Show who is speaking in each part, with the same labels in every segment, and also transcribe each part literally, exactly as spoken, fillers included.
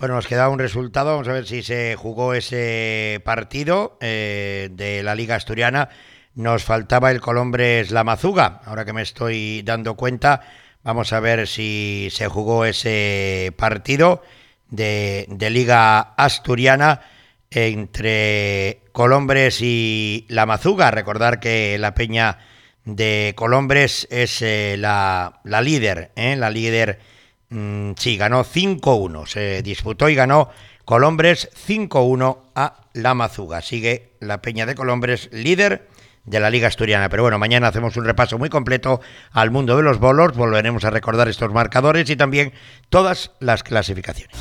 Speaker 1: Bueno, nos queda un resultado, vamos a ver si se jugó ese partido eh, de la Liga Asturiana. Nos faltaba el Colombres La Mazuga, ahora que me estoy dando cuenta, vamos a ver si se jugó ese partido de, de Liga Asturiana entre Colombres y La Mazuga. Recordar que la peña de Colombres es eh, la, la líder, ¿eh? la líder, mmm, sí, ganó cinco uno, se disputó y ganó Colombres cinco uno a La Mazuga. Sigue la peña de Colombres líder de la Liga Asturiana. Pero bueno, mañana hacemos un repaso muy completo al mundo de los bolos, volveremos a recordar estos marcadores y también todas las clasificaciones.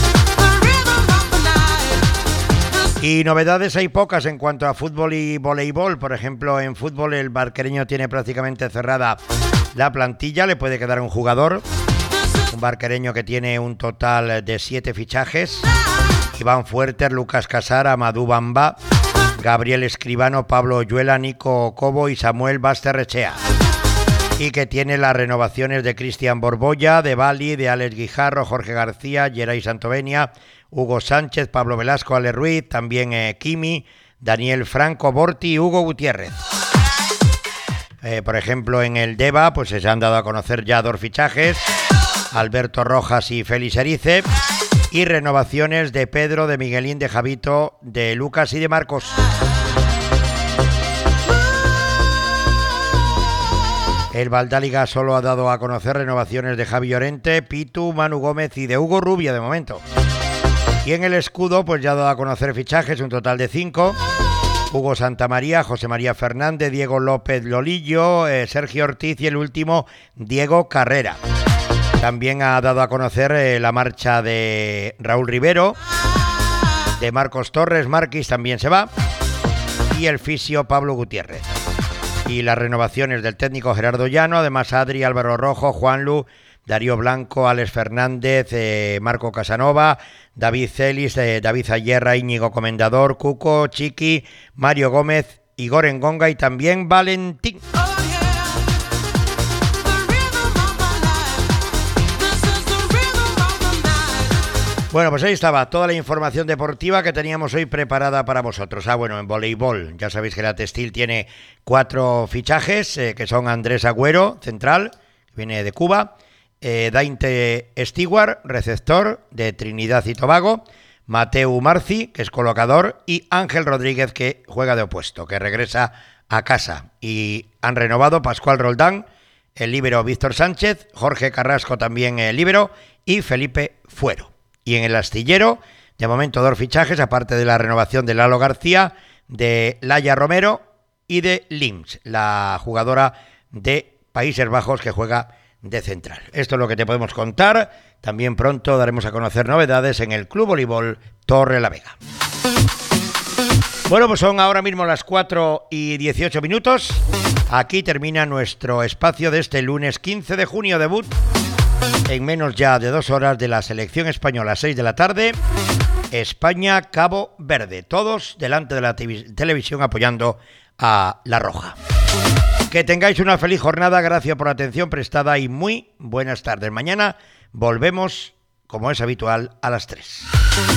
Speaker 1: Y novedades hay pocas en cuanto a fútbol y voleibol. Por ejemplo, en fútbol el barquereño tiene prácticamente cerrada la plantilla, le puede quedar un jugador. Un barquereño que tiene un total de siete fichajes. Iván Fuertes, Lucas Casar, Amadou Bamba, Gabriel Escribano, Pablo Oyuela, Nico Cobo y Samuel Basterrechea. Y que tiene las renovaciones de Cristian Borbolla, de Bali, de Alex Guijarro, Jorge García, Geray Santovenia, Hugo Sánchez, Pablo Velasco, Ale Ruiz, también eh, Kimi, Daniel Franco, Borti y Hugo Gutiérrez. Eh, por ejemplo, en el Deva pues se han dado a conocer ya dos fichajes, Alberto Rojas y Félix Erice, y renovaciones de Pedro, de Miguelín, de Javito, de Lucas y de Marcos. El Valdáliga solo ha dado a conocer renovaciones de Javi Llorente, Pitu, Manu Gómez y de Hugo Rubio de momento. Y en el Escudo pues ya ha dado a conocer fichajes, un total de cinco. Hugo Santamaría, José María Fernández, Diego López Lolillo, eh, Sergio Ortiz y el último Diego Carrera. También ha dado a conocer eh, la marcha de Raúl Rivero, de Marcos Torres, Marquis también se va, y el fisio Pablo Gutiérrez. Y las renovaciones del técnico Gerardo Llano, además Adri, Álvaro Rojo, Juanlu, Darío Blanco, Alex Fernández, eh, Marco Casanova, David Celis, eh, David Ayerra, Íñigo Comendador, Cuco, Chiqui, Mario Gómez, Igor Engonga y también Valentín. Bueno, pues ahí estaba toda la información deportiva que teníamos hoy preparada para vosotros. Ah, bueno, en voleibol, ya sabéis que la Textil tiene cuatro fichajes, eh, que son Andrés Agüero, central, que viene de Cuba, eh, Dainte Stewart, receptor de Trinidad y Tobago, Mateu Marci, que es colocador, y Ángel Rodríguez, que juega de opuesto, que regresa a casa. Y han renovado Pascual Roldán, el líbero Víctor Sánchez, Jorge Carrasco también el líbero, y Felipe Fuero. Y en el astillero, de momento dos fichajes, aparte de la renovación de Lalo García, de Laia Romero y de Lims, la jugadora de Países Bajos que juega de central. Esto es lo que te podemos contar. También pronto daremos a conocer novedades en el Club Voleibol Torrelavega. Bueno, pues son ahora mismo las cuatro y dieciocho minutos. Aquí termina nuestro espacio de este lunes quince de junio, debut en menos ya de dos horas de la selección española, seis de la tarde, España, Cabo Verde, todos delante de la te- televisión apoyando a La Roja. Que tengáis una feliz jornada, gracias por la atención prestada y muy buenas tardes. Mañana volvemos, como es habitual, a las tres.